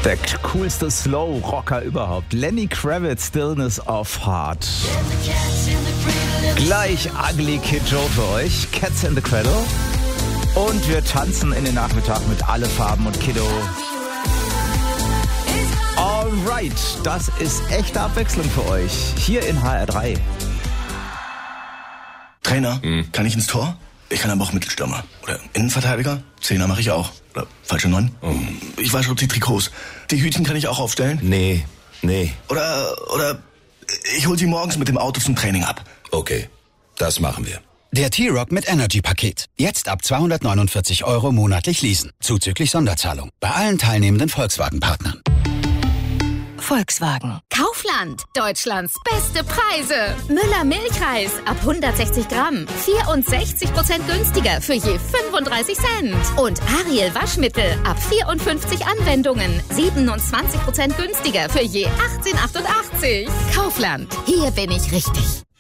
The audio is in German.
Der coolste Slow-Rocker überhaupt. Lenny Kravitz, Stillness of Heart. Gleich Ugly Kid Joe für euch. Cats in the Cradle. Und wir tanzen in den Nachmittag mit Alle Farben und Kiddo. Alright, das ist echte Abwechslung für euch. Hier in HR3. Trainer, kann ich ins Tor? Ich kann aber auch Mittelstürmer. Oder Innenverteidiger? Zehner mache ich auch. Oder falsche 9? Ich wasche die Trikots. Die Hütchen kann ich auch aufstellen? Nee. Oder ich hol sie morgens mit dem Auto zum Training ab. Okay, das machen wir. Der T-Rock mit Energy-Paket. Jetzt ab 249 € monatlich leasen. Zuzüglich Sonderzahlung. Bei allen teilnehmenden Volkswagen-Partnern. Volkswagen. Kaufland. Deutschlands beste Preise. Müller Milchreis ab 160 Gramm. 64% günstiger für je 35 Cent. Und Ariel Waschmittel ab 54 Anwendungen. 27% günstiger für je 18,88. Kaufland. Hier bin ich richtig.